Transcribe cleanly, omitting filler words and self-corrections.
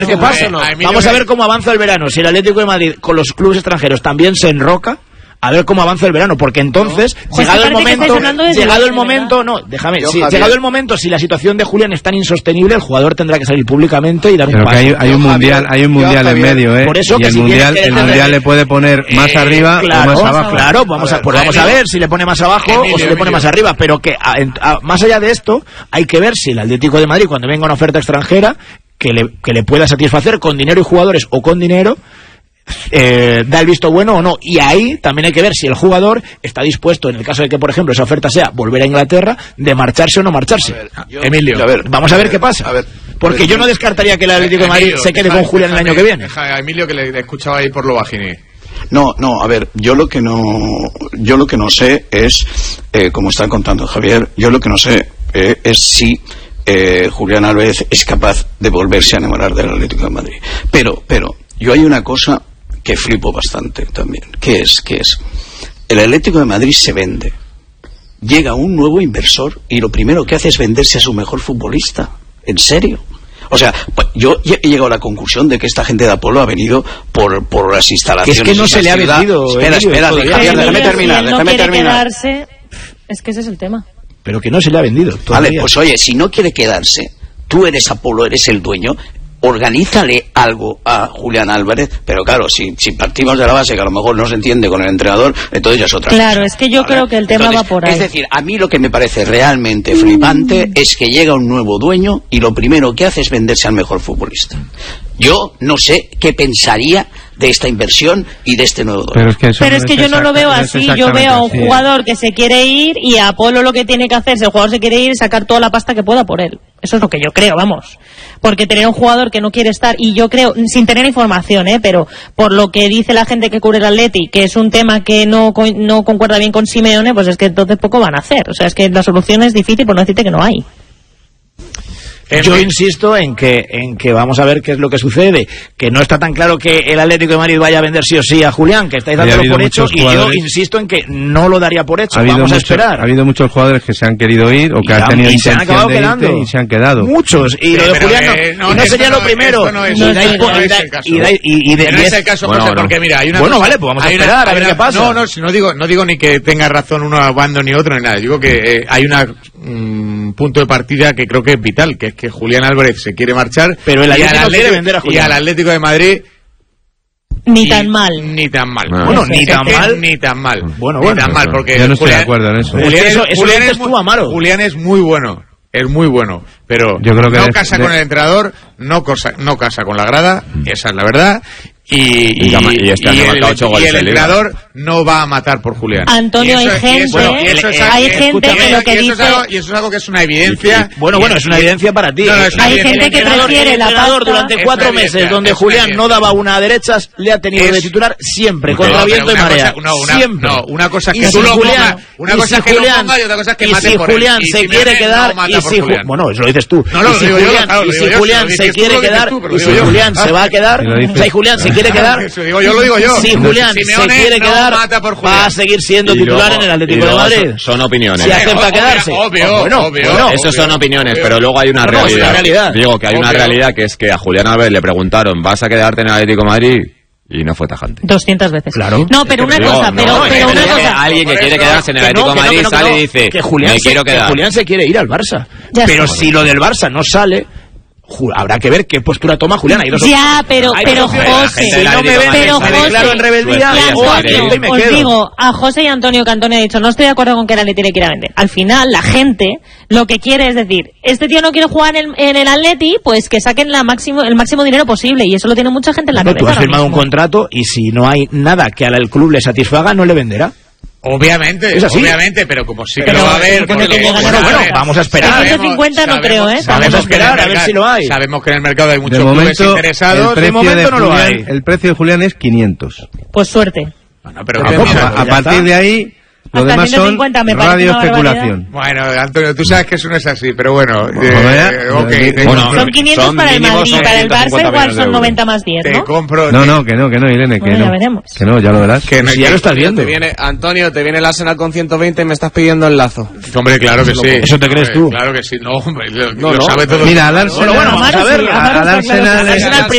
¿Qué pasa? Vamos a ver cómo avanza el verano. Si el Atlético de Madrid con los clubes extranjeros también se enroca, a ver cómo avanza el verano, porque entonces, llegado el momento, si la situación de Julián es tan insostenible, el jugador tendrá que salir públicamente y dar un paso. Hay un mundial en medio, Por eso y el mundial le puede poner más arriba o más abajo. Claro, vamos a ver si le pone más abajo o si le pone más arriba, pero que más allá de esto, hay que ver si el Atlético de Madrid, cuando venga una oferta extranjera, que le pueda satisfacer con dinero y jugadores o con dinero, da el visto bueno o no, y ahí también hay que ver si el jugador está dispuesto, en el caso de que por ejemplo esa oferta sea volver a Inglaterra, de marcharse o no marcharse. Emilio, vamos a ver qué pasa, porque yo no descartaría que el Atlético de Madrid se quede con Julián el año que viene. A Emilio, que le escuchaba ahí por lo bajini. No, a ver, yo lo que no sé es, como está contando Javier, yo lo que no sé es si Julián Álvarez es capaz de volverse a enamorar del Atlético de Madrid. Pero yo hay una cosa que flipo bastante también, que es el Atlético de Madrid se vende, llega un nuevo inversor y lo primero que hace es venderse a su mejor futbolista. ¿En serio? O sea, yo he llegado a la conclusión de que esta gente de Apolo ha venido por las instalaciones. Es que no se le ha vendido. Espera, déjame terminar. Es que ese es el tema. Pero que no se le ha vendido todavía. Vale, pues oye, si no quiere quedarse, tú eres Apolo, eres el dueño, organízale algo a Julián Álvarez, pero claro, si partimos de la base que a lo mejor no se entiende con el entrenador, entonces ya es otra cosa. Claro, es que yo creo que el tema va por ahí. Es decir, a mí lo que me parece realmente flipante es que llega un nuevo dueño y lo primero que hace es venderse al mejor futbolista. Yo no sé qué pensaría de esta inversión y de este nuevo dueño. Pero es que yo no lo veo así. Yo veo a un jugador que se quiere ir y a Apolo lo que tiene que hacer, si el jugador se quiere ir, es sacar toda la pasta que pueda por él. Eso es lo que yo creo, vamos. Porque tener un jugador que no quiere estar, y yo creo, sin tener información, pero por lo que dice la gente que cubre el Atleti, que es un tema que no concuerda bien con Simeone, pues es que entonces poco van a hacer. O sea, es que la solución es difícil, por no decirte que no hay. Yo insisto en que vamos a ver qué es lo que sucede, que no está tan claro que el Atlético de Madrid vaya a vender sí o sí a Julián, que estáis dándolo por hecho, y yo insisto en que no lo daría por hecho. Vamos a esperar. Ha habido muchos jugadores que se han querido ir o que han tenido intención de irte y se han quedado. Muchos, y lo de Julián no sería lo primero. No es el caso, José, porque mira, hay una cosa, vale, pues vamos a esperar a ver qué pasa. No digo ni que tenga razón uno bando ni otro ni nada, digo que hay un punto de partida que creo que es vital, que es que Julián Álvarez se quiere marchar, pero el Atlético quiere vender a Julián. Y al Atlético de Madrid ni tan mal. Bueno, ni tan mal. Bueno, porque yo no estoy de acuerdo en eso. Julián es muy bueno. Es muy bueno, pero yo creo que no casa con el entrenador, no casa con la grada, esa es la verdad. Y el entrenador no va a matar por Julián. Antonio, hay gente que lo que dice... Y eso es algo que es una evidencia... Bueno, es una evidencia para ti. Hay gente que prefiere la pasta... Durante 4 meses, donde Julián no daba una a derechas, le ha tenido de titular siempre, contra viento y marea. Siempre. Una cosa es que tú lo pongas, una cosa es que lo ponga y otra cosa es que mate por él. Julián se quiere quedar... Bueno, eso lo dices tú. Y si Julián se quiere quedar, y si Julián se va a quedar, si Julián se quiere quedar, lo digo yo. Si Julián se quiere quedar, va a seguir siendo titular en el Atlético de Madrid. Son opiniones. Si acepta quedarse. Obvio. Eso son opiniones, pero luego hay una realidad. Digo que hay una realidad, que es que a Julián Álvarez le preguntaron, ¿vas a quedarte en el Atlético de Madrid? Y no fue tajante. 200 veces. Claro. No, pero una cosa, una cosa. Alguien que quiere quedarse en el Atlético de Madrid sale y dice, me quiero quedar. Julián se quiere ir al Barça. Pero si lo del Barça no sale, habrá que ver qué postura toma Julián. Pero José, claro, en rebeldía, os digo a José y Antonio, que Antonio ha dicho, no estoy de acuerdo con que el Atleti le quiera vender. Al final, la gente lo que quiere es decir, este tío no quiere jugar en el Atleti, pues que saquen el máximo dinero posible, y eso lo tiene mucha gente en la cabeza. Tú has firmado un contrato y si no hay nada que al club le satisfaga, no le venderá. Obviamente, pero como sí que lo va a haber... vamos a esperar. 150 no creo, Vamos a esperar a ver si lo hay. Sabemos que en el mercado hay muchos clubes interesados. De momento no lo hay. El precio de Julián es 500. Pues suerte. Pero a partir de ahí... Lo demás son radio especulación. Bueno, Antonio, tú sabes que eso no es así, pero bueno. Son 500 para el Madrid, para el Barça igual son 90 más 10, ¿no? Te compro. No, que no, Irene, que no. Ya veremos. Que no, ya lo verás. Que ya lo estás viendo. Antonio, te viene el Arsenal con 150 y me estás pidiendo el lazo. Hombre, claro que sí. ¿Eso te crees tú? Claro que sí. No, hombre, lo sabe todo. Mira, al Arsenal... Vamos a ver. Al Arsenal...